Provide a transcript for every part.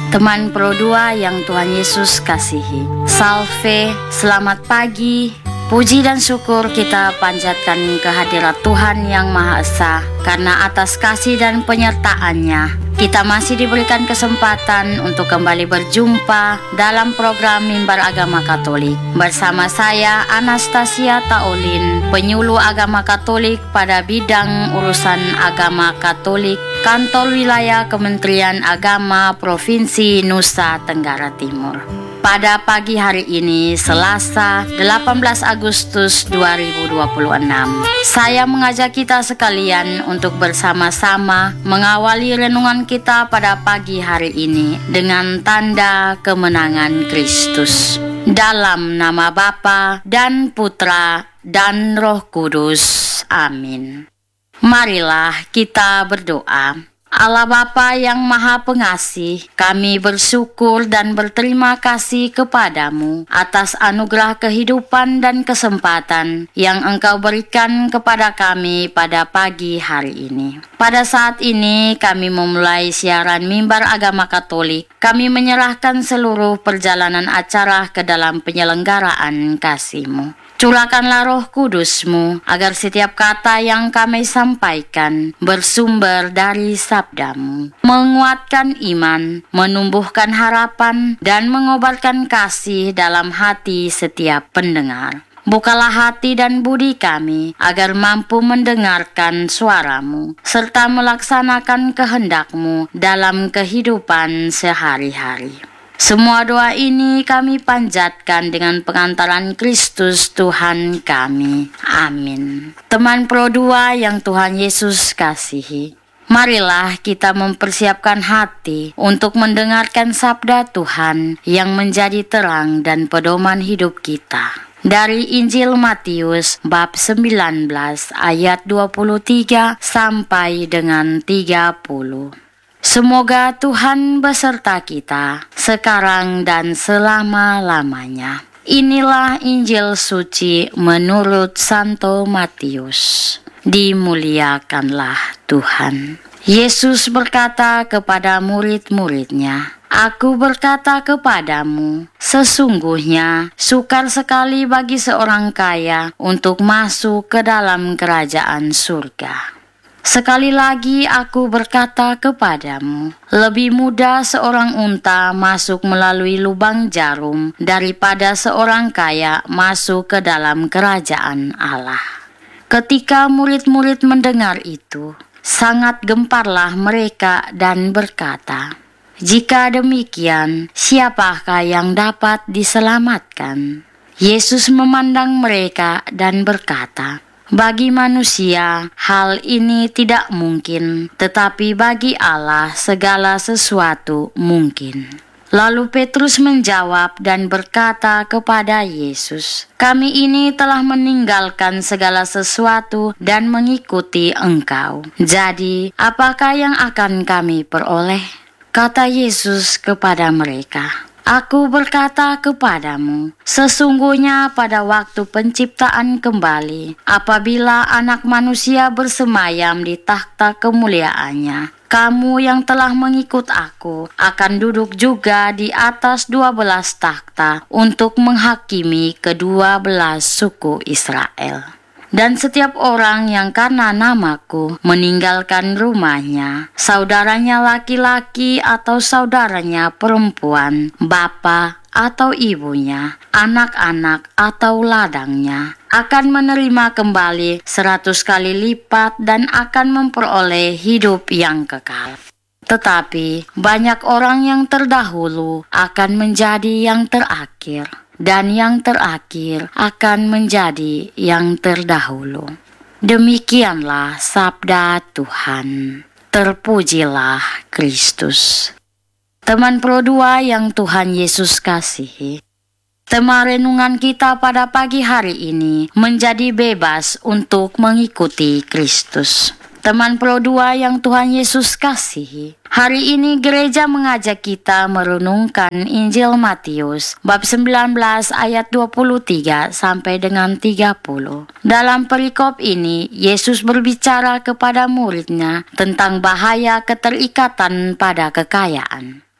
Teman Pro 2 yang Tuhan Yesus kasihi, Salve, selamat pagi. Puji dan syukur kita panjatkan kehadirat Tuhan yang Maha Esa, karena atas kasih dan penyertaan-Nya kita masih diberikan kesempatan untuk kembali berjumpa dalam program Mimbar Agama Katolik bersama saya Anastasia Taolin, penyuluh agama Katolik pada bidang urusan agama Katolik Kantor Wilayah Kementerian Agama Provinsi Nusa Tenggara Timur. Pada pagi hari ini, Selasa 18 Agustus 2026, saya mengajak kita sekalian untuk bersama-sama mengawali renungan kita pada pagi hari ini dengan tanda kemenangan Kristus. Dalam nama Bapa dan Putra dan Roh Kudus. Amin. Marilah kita berdoa. Allah Bapa yang Maha Pengasih, kami bersyukur dan berterima kasih kepadamu atas anugerah kehidupan dan kesempatan yang Engkau berikan kepada kami pada pagi hari ini. Pada saat ini kami memulai siaran Mimbar Agama Katolik. Kami menyerahkan seluruh perjalanan acara ke dalam penyelenggaraan kasih-Mu. Curahkanlah Roh Kudus-Mu agar setiap kata yang kami sampaikan bersumber dari sabda-Mu, menguatkan iman, menumbuhkan harapan, dan mengobarkan kasih dalam hati setiap pendengar. Bukalah hati dan budi kami agar mampu mendengarkan suara-Mu serta melaksanakan kehendak-Mu dalam kehidupan sehari-hari. Semua doa ini kami panjatkan dengan pengantaran Kristus Tuhan kami. Amin. Teman Pro 2 yang Tuhan Yesus kasihi, marilah kita mempersiapkan hati untuk mendengarkan sabda Tuhan yang menjadi terang dan pedoman hidup kita. Dari Injil Matius bab 19 ayat 23 sampai dengan 30. Semoga Tuhan beserta kita sekarang dan selama-lamanya. Inilah Injil suci menurut Santo Matius. Dimuliakanlah Tuhan. Yesus berkata kepada murid-muridnya, Aku berkata kepadamu, sesungguhnya sukar sekali bagi seorang kaya untuk masuk ke dalam kerajaan surga. Sekali lagi aku berkata kepadamu, lebih mudah seorang unta masuk melalui lubang jarum daripada seorang kaya masuk ke dalam kerajaan Allah. Ketika murid-murid mendengar itu, sangat gemparlah mereka dan berkata, Jika demikian, siapakah yang dapat diselamatkan? Yesus memandang mereka dan berkata, Bagi manusia, hal ini tidak mungkin, tetapi bagi Allah segala sesuatu mungkin. Lalu Petrus menjawab dan berkata kepada Yesus, Kami ini telah meninggalkan segala sesuatu dan mengikuti Engkau. Jadi, apakah yang akan kami peroleh? Kata Yesus kepada mereka, Aku berkata kepadamu, sesungguhnya pada waktu penciptaan kembali, apabila Anak Manusia bersemayam di takhta kemuliaannya, kamu yang telah mengikut aku akan duduk juga di atas 12 takhta untuk menghakimi ke-12 suku Israel. Dan setiap orang yang karena namaku meninggalkan rumahnya, saudaranya laki-laki atau saudaranya perempuan, bapa atau ibunya, anak-anak atau ladangnya, akan menerima kembali 100 kali lipat dan akan memperoleh hidup yang kekal. Tetapi banyak orang yang terdahulu akan menjadi yang terakhir, dan yang terakhir akan menjadi yang terdahulu. Demikianlah sabda Tuhan. Terpujilah Kristus. Teman Pro 2 yang Tuhan Yesus kasihi, tema renungan kita pada pagi hari ini menjadi bebas untuk mengikuti Kristus. Teman Pro 2 yang Tuhan Yesus kasihi, hari ini gereja mengajak kita merenungkan Injil Matius bab 19 ayat 23 sampai dengan 30. Dalam perikop ini, Yesus berbicara kepada muridnya tentang bahaya keterikatan pada kekayaan.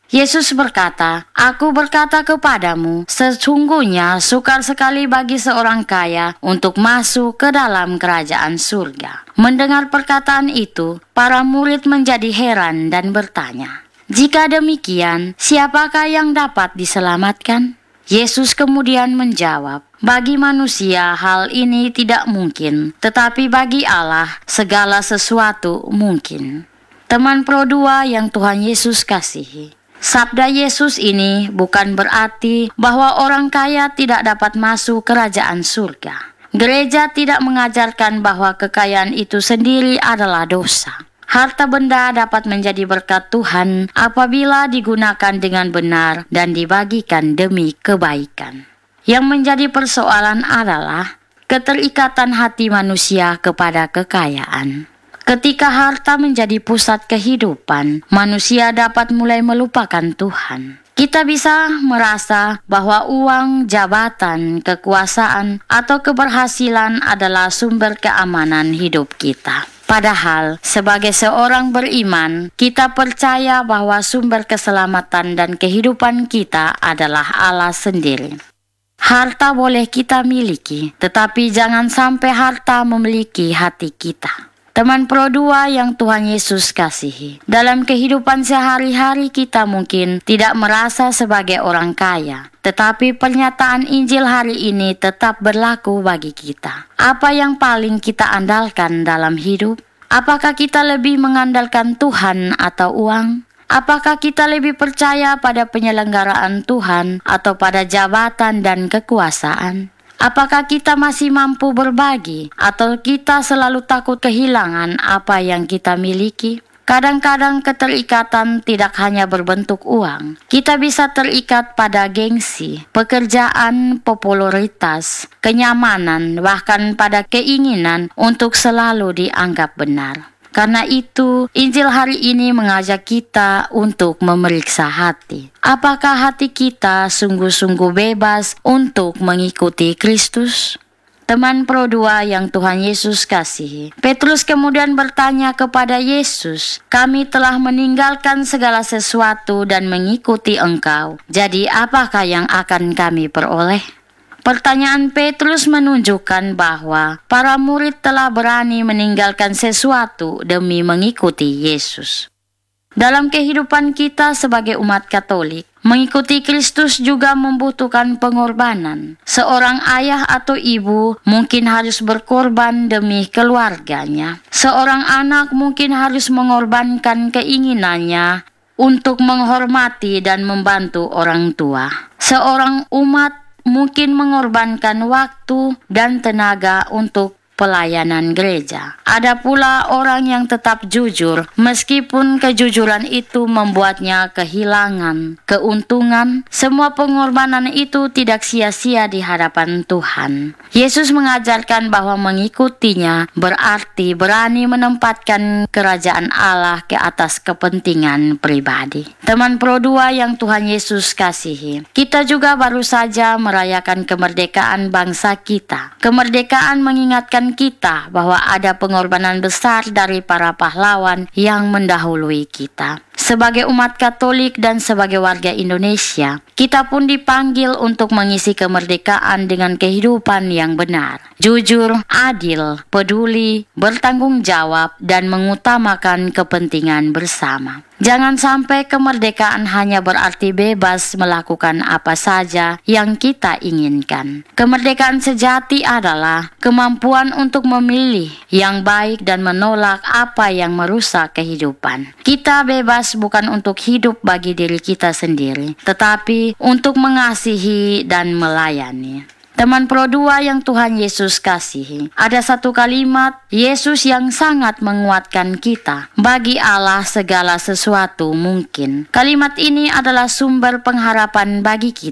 Yesus berkata, "Aku berkata kepadamu, sesungguhnya sukar sekali bagi seorang kaya untuk masuk ke dalam kerajaan surga." Mendengar perkataan itu, para murid menjadi heran dan bertanya, "Jika demikian, siapakah yang dapat diselamatkan?" Yesus kemudian menjawab, "Bagi manusia hal ini tidak mungkin, tetapi bagi Allah segala sesuatu mungkin." Teman Pro 2 yang Tuhan Yesus kasihi, sabda Yesus ini bukan berarti bahwa orang kaya tidak dapat masuk kerajaan surga. Gereja tidak mengajarkan bahwa kekayaan itu sendiri adalah dosa. Harta benda dapat menjadi berkat Tuhan apabila digunakan dengan benar dan dibagikan demi kebaikan. Yang menjadi persoalan adalah keterikatan hati manusia kepada kekayaan. Ketika harta menjadi pusat kehidupan, manusia dapat mulai melupakan Tuhan. Kita bisa merasa bahwa uang, jabatan, kekuasaan, atau keberhasilan adalah sumber keamanan hidup kita. Padahal, sebagai seorang beriman, kita percaya bahwa sumber keselamatan dan kehidupan kita adalah Allah sendiri. Harta boleh kita miliki, tetapi jangan sampai harta memiliki hati kita. Teman Pro 2 yang Tuhan Yesus kasihi, dalam kehidupan sehari-hari kita mungkin tidak merasa sebagai orang kaya, tetapi pernyataan Injil hari ini tetap berlaku bagi kita. Apa yang paling kita andalkan dalam hidup? Apakah kita lebih mengandalkan Tuhan atau uang? Apakah kita lebih percaya pada penyelenggaraan Tuhan atau pada jabatan dan kekuasaan? Apakah kita masih mampu berbagi atau kita selalu takut kehilangan apa yang kita miliki? Kadang-kadang keterikatan tidak hanya berbentuk uang. Kita bisa terikat pada gengsi, pekerjaan, popularitas, kenyamanan, bahkan pada keinginan untuk selalu dianggap benar. Karena itu, Injil hari ini mengajak kita untuk memeriksa hati. Apakah hati kita sungguh-sungguh bebas untuk mengikuti Kristus? Teman Pro 2 yang Tuhan Yesus kasihi, Petrus kemudian bertanya kepada Yesus, "Kami telah meninggalkan segala sesuatu dan mengikuti Engkau. Jadi apakah yang akan kami peroleh?" Pertanyaan Petrus menunjukkan bahwa para murid telah berani meninggalkan sesuatu demi mengikuti Yesus. Dalam kehidupan kita sebagai umat Katolik, mengikuti Kristus juga membutuhkan pengorbanan. Seorang ayah atau ibu mungkin harus berkorban demi keluarganya. Seorang anak mungkin harus mengorbankan keinginannya untuk menghormati dan membantu orang tua. Seorang umat mungkin mengorbankan waktu dan tenaga untuk pelayanan gereja. Ada pula orang yang tetap jujur meskipun kejujuran itu membuatnya kehilangan keuntungan. Semua pengorbanan itu tidak sia-sia di hadapan Tuhan. Yesus mengajarkan bahwa mengikutinya berarti berani menempatkan kerajaan Allah ke atas kepentingan pribadi. Teman Pro 2 yang Tuhan Yesus kasihi, kita juga baru saja merayakan kemerdekaan bangsa kita. Kemerdekaan mengingatkan kita bahwa ada pengorbanan besar dari para pahlawan yang mendahului kita. Sebagai umat Katolik dan sebagai warga Indonesia, kita pun dipanggil untuk mengisi kemerdekaan dengan kehidupan yang benar, jujur, adil, peduli, bertanggung jawab, dan mengutamakan kepentingan bersama. Jangan sampai kemerdekaan hanya berarti bebas melakukan apa saja yang kita inginkan. Kemerdekaan sejati adalah kemampuan untuk memilih yang baik dan menolak apa yang merusak kehidupan. Kita bebas bukan untuk hidup bagi diri kita sendiri, tetapi untuk mengasihi dan melayani. Teman Pro 2 yang Tuhan Yesus kasihi, ada satu kalimat Yesus yang sangat menguatkan kita. Bagi Allah segala sesuatu mungkin. Kalimat ini adalah sumber pengharapan bagi kita.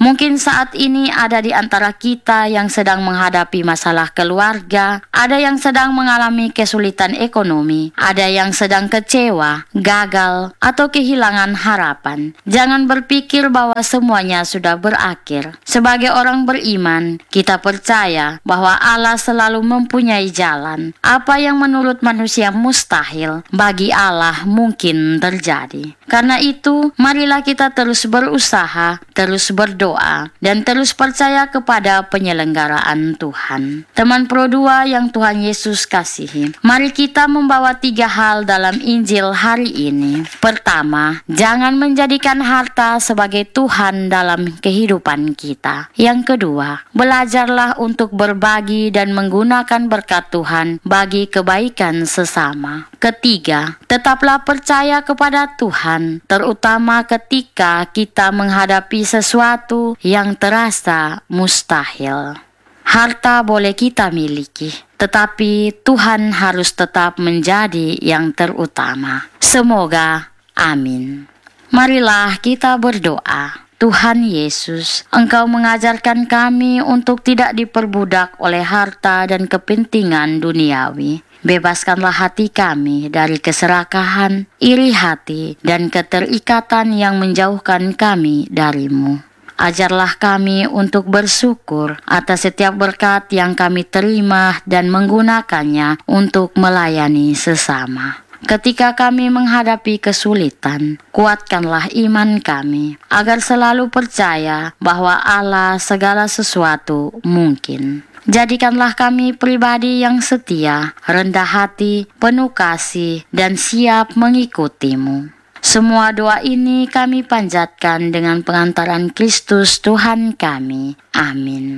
Mungkin saat ini ada di antara kita yang sedang menghadapi masalah keluarga, ada yang sedang mengalami kesulitan ekonomi, ada yang sedang kecewa, gagal, atau kehilangan harapan. Jangan berpikir bahwa semuanya sudah berakhir. Sebagai orang beriman, kita percaya bahwa Allah selalu mempunyai jalan. Apa yang menurut manusia mustahil, bagi Allah mungkin terjadi. Karena itu, marilah kita terus berusaha, terus berdoa, dan terus percaya kepada penyelenggaraan Tuhan. Teman Pro 2 yang Tuhan Yesus kasihi, mari kita membawa 3 hal dalam Injil hari ini. Pertama, jangan menjadikan harta sebagai Tuhan dalam kehidupan kita. Yang kedua, belajarlah untuk berbagi dan menggunakan berkat Tuhan bagi kebaikan sesama. Ketiga, tetaplah percaya kepada Tuhan, terutama ketika kita menghadapi sesuatu yang terasa mustahil. Harta boleh kita miliki, tetapi Tuhan harus tetap menjadi yang terutama. Semoga, amin. Marilah kita berdoa. Tuhan Yesus, Engkau mengajarkan kami untuk tidak diperbudak oleh harta dan kepentingan duniawi. Bebaskanlah hati kami dari keserakahan, iri hati, dan keterikatan yang menjauhkan kami dari-Mu. Ajarlah kami untuk bersyukur atas setiap berkat yang kami terima dan menggunakannya untuk melayani sesama. Ketika kami menghadapi kesulitan, kuatkanlah iman kami, agar selalu percaya bahwa Allah segala sesuatu mungkin. Jadikanlah kami pribadi yang setia, rendah hati, penuh kasih, dan siap mengikuti-Mu. Semua doa ini kami panjatkan dengan pengantaran Kristus Tuhan kami. Amin.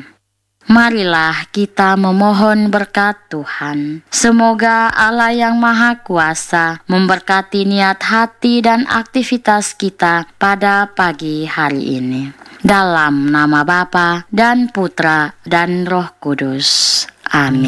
Marilah kita memohon berkat Tuhan. Semoga Allah yang Maha Kuasa memberkati niat hati dan aktivitas kita pada pagi hari ini. Dalam nama Bapa dan Putra dan Roh Kudus. Amin.